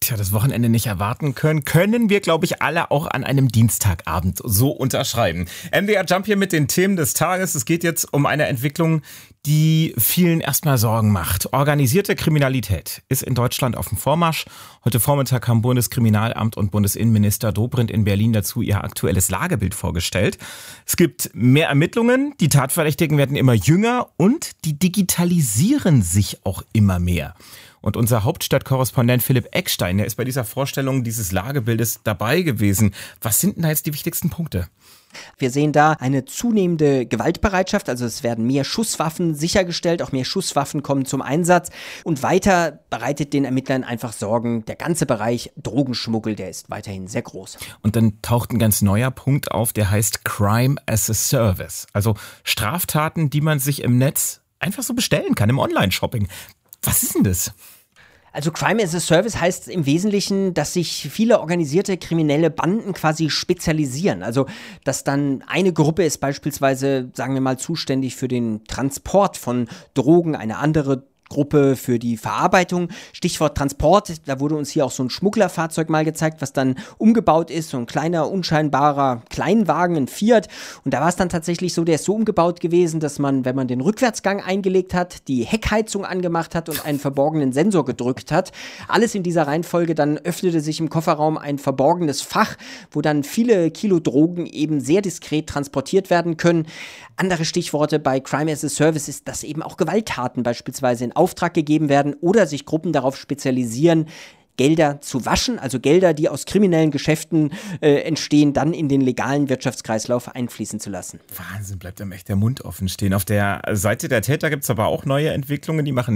Tja, das Wochenende nicht erwarten können wir, glaube ich, alle auch an einem Dienstagabend so unterschreiben. MDR Jump hier mit den Themen des Tages. Es geht jetzt um eine Entwicklung, die vielen erstmal Sorgen macht. Organisierte Kriminalität ist in Deutschland auf dem Vormarsch. Heute Vormittag haben Bundeskriminalamt und Bundesinnenminister Dobrindt in Berlin dazu ihr aktuelles Lagebild vorgestellt. Es gibt mehr Ermittlungen, die Tatverdächtigen werden immer jünger und die digitalisieren sich auch immer mehr. Und unser Hauptstadtkorrespondent Philipp Eckstein, der ist bei dieser Vorstellung dieses Lagebildes dabei gewesen. Was sind denn da jetzt die wichtigsten Punkte? Wir sehen da eine zunehmende Gewaltbereitschaft, also es werden mehr Schusswaffen sichergestellt, auch mehr Schusswaffen kommen zum Einsatz und weiter bereitet den Ermittlern einfach Sorgen, der ganze Bereich Drogenschmuggel, der ist weiterhin sehr groß. Und dann taucht ein ganz neuer Punkt auf, der heißt Crime as a Service, also Straftaten, die man sich im Netz einfach so bestellen kann, im Online-Shopping. Was ist denn das? Also Crime as a Service heißt im Wesentlichen, dass sich viele organisierte kriminelle Banden quasi spezialisieren. Also dass dann eine Gruppe ist beispielsweise, sagen wir mal, zuständig für den Transport von Drogen, eine andere Gruppe für die Verarbeitung. Stichwort Transport, da wurde uns hier auch so ein Schmugglerfahrzeug mal gezeigt, was dann umgebaut ist, so ein kleiner, unscheinbarer Kleinwagen, ein Fiat. Und da war es dann tatsächlich so, der ist so umgebaut gewesen, dass man, wenn man den Rückwärtsgang eingelegt hat, die Heckheizung angemacht hat und einen verborgenen Sensor gedrückt hat. Alles in dieser Reihenfolge, dann öffnete sich im Kofferraum ein verborgenes Fach, wo dann viele Kilo Drogen eben sehr diskret transportiert werden können. Andere Stichworte bei Crime as a Service ist, dass eben auch Gewalttaten beispielsweise in Auftrag gegeben werden oder sich Gruppen darauf spezialisieren, Gelder zu waschen, also Gelder, die aus kriminellen Geschäften entstehen, dann in den legalen Wirtschaftskreislauf einfließen zu lassen. Wahnsinn, bleibt einem echt der Mund offen stehen. Auf der Seite der Täter gibt es aber auch neue Entwicklungen, die machen